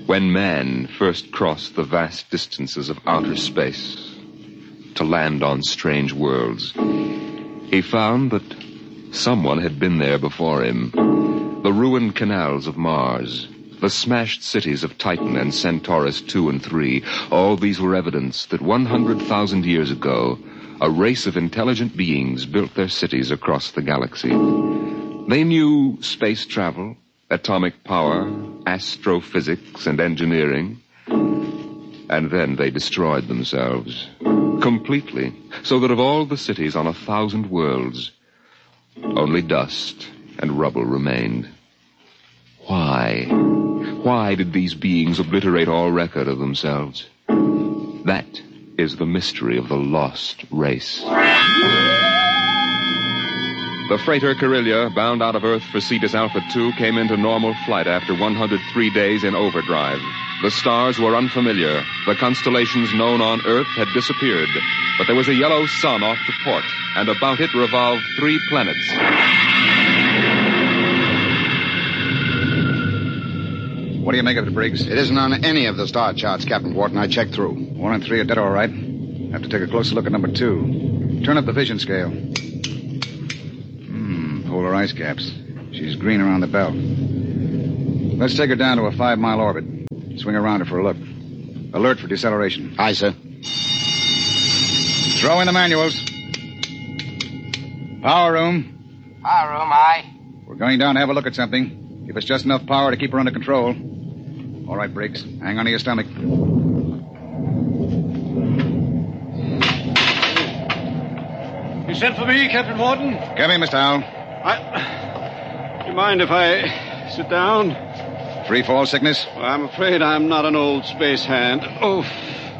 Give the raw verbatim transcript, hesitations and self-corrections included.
When man first crossed the vast distances of outer space to land on strange worlds, he found that someone had been there before him. The ruined canals of Mars, the smashed cities of Titan and Centaurus two and three, all these were evidence that one hundred thousand years ago, a race of intelligent beings built their cities across the galaxy. They knew space travel, atomic power, astrophysics, and engineering. And then they destroyed themselves completely, so that of all the cities on a thousand worlds, only dust and rubble remained. Why? Why did these beings obliterate all record of themselves? That is the mystery of the lost race. The freighter Carillia, bound out of Earth for Cetus Alpha two, came into normal flight after one hundred three days in overdrive. The stars were unfamiliar. The constellations known on Earth had disappeared. But there was a yellow sun off to port, and about it revolved three planets. What do you make of it, Briggs? It isn't on any of the star charts, Captain Wharton. I checked through. One and three are dead all right. Have to take a closer look at number two. Turn up the vision scale. Hmm, polar ice caps. She's green around the belt. Let's take her down to a five-mile orbit. Swing around her for a look. Alert for deceleration. Aye, sir. Throw in the manuals. Power room. Power room, aye. We're going down to have a look at something. Give us just enough power to keep her under control. All right, Briggs. Hang on to your stomach. You sent for me, Captain Wharton? Come in, Mister Howell. I... Do you mind if I sit down? Free fall sickness? Well, I'm afraid I'm not an old space hand. Oh,